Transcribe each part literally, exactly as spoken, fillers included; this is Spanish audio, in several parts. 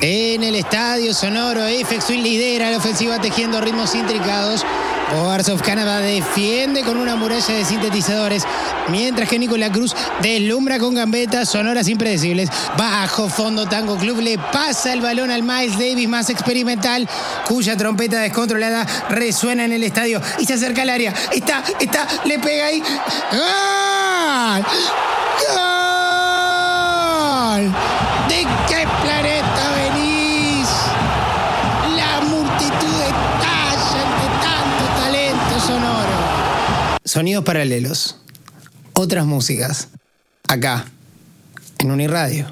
En el estadio sonoro, Aphex Twin lidera la ofensiva tejiendo ritmos intricados. Boards of Canada defiende con una muralla de sintetizadores, mientras que Nicolás Cruz deslumbra con gambetas sonoras impredecibles. Bajo fondo, Tango Club le pasa el balón al Miles Davis más experimental, cuya trompeta descontrolada resuena en el estadio y se acerca al área. Está, está, le pega ahí. ¡Gol! ¡Gol! ¿De qué planeta venís? La multitud estalla ante tanto talento sonoro. Sonidos paralelos. Otras músicas. Acá, en Uniradio.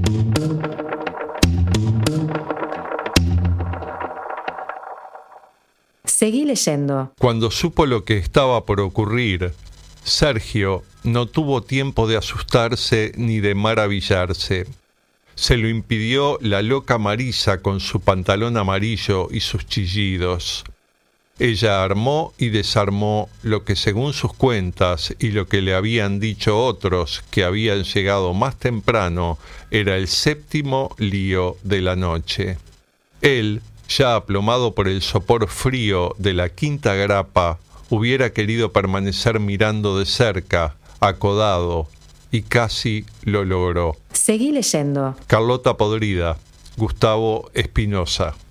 Seguí leyendo. Cuando supo lo que estaba por ocurrir, Sergio no tuvo tiempo de asustarse ni de maravillarse. Se lo impidió la loca Marisa con su pantalón amarillo y sus chillidos. Ella armó y desarmó lo que, según sus cuentas y lo que le habían dicho otros que habían llegado más temprano, era el séptimo lío de la noche. Él, ya aplomado por el sopor frío de la quinta grapa, hubiera querido permanecer mirando de cerca, acodado, y casi lo logró. Seguí leyendo. Carlota Podrida, Gustavo Espinosa.